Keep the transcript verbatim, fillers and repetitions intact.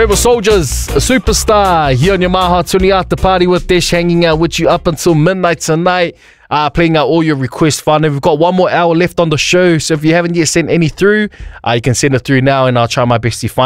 Rebel Soldiers, a superstar here on your Maha Tuni After Party with Desh, hanging out with you up until midnight tonight, uh, playing out all your requests fun. And we've got one more hour left on the show, so if you haven't yet sent any through, uh, you can send it through now, and I'll try my best to find